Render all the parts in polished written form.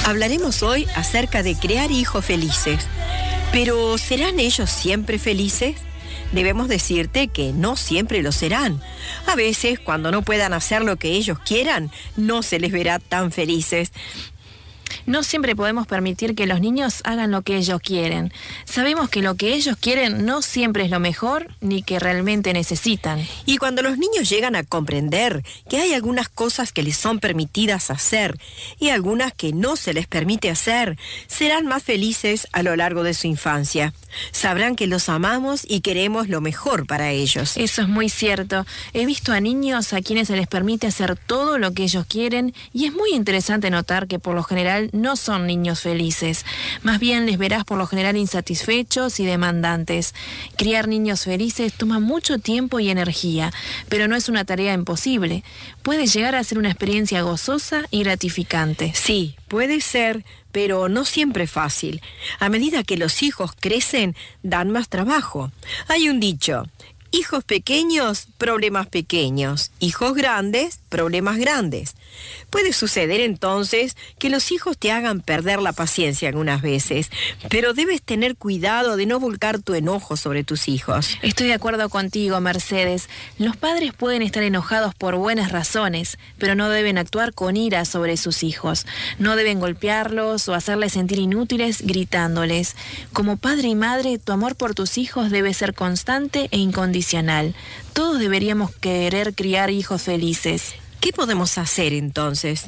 Hablaremos hoy acerca de crear hijos felices. Pero ¿serán ellos siempre felices? Debemos decirte que no siempre lo serán. A veces, cuando no puedan hacer lo que ellos quieran, no se les verá tan felices. No siempre podemos permitir que los niños hagan lo que ellos quieren. Sabemos que lo que ellos quieren no siempre es lo mejor ni que realmente necesitan. Y cuando los niños llegan a comprender que hay algunas cosas que les son permitidas hacer y algunas que no se les permite hacer, serán más felices a lo largo de su infancia. Sabrán que los amamos y queremos lo mejor para ellos. Eso es muy cierto. He visto a niños a quienes se les permite hacer todo lo que ellos quieren y es muy interesante notar que por lo general no son niños felices. Más bien les verás por lo general insatisfechos y demandantes. Criar niños felices toma mucho tiempo y energía, pero no es una tarea imposible. Puede llegar a ser una experiencia gozosa y gratificante. Sí, puede ser, pero no siempre fácil. A medida que los hijos crecen, dan más trabajo. Hay un dicho: hijos pequeños, problemas pequeños. Hijos grandes, problemas grandes. Puede suceder entonces que los hijos te hagan perder la paciencia algunas veces, pero debes tener cuidado de no volcar tu enojo sobre tus hijos. Estoy de acuerdo contigo, Mercedes. Los padres pueden estar enojados por buenas razones, pero no deben actuar con ira sobre sus hijos. No deben golpearlos o hacerles sentir inútiles gritándoles. Como padre y madre, tu amor por tus hijos debe ser constante e incondicional. Todos deberíamos querer criar hijos felices. ¿Qué podemos hacer entonces?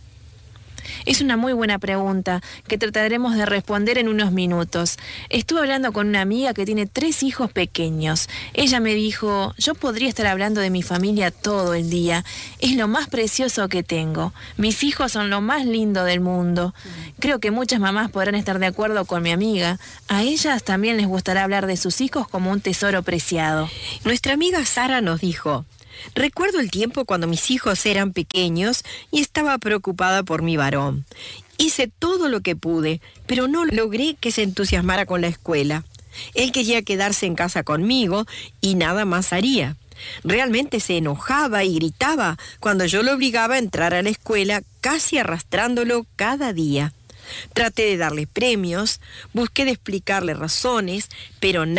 Es una muy buena pregunta que trataremos de responder en unos minutos. Estuve hablando con una amiga que tiene 3 hijos pequeños. Ella me dijo: yo podría estar hablando de mi familia todo el día. Es lo más precioso que tengo. Mis hijos son lo más lindo del mundo. Creo que muchas mamás podrán estar de acuerdo con mi amiga. A ellas también les gustará hablar de sus hijos como un tesoro preciado. Nuestra amiga Sara nos dijo: recuerdo el tiempo cuando mis hijos eran pequeños y estaba preocupada por mi varón. Hice todo lo que pude, pero no logré que se entusiasmara con la escuela. Él quería quedarse en casa conmigo y nada más haría. Realmente se enojaba y gritaba cuando yo lo obligaba a entrar a la escuela, casi arrastrándolo cada día. Traté de darle premios, busqué de explicarle razones, pero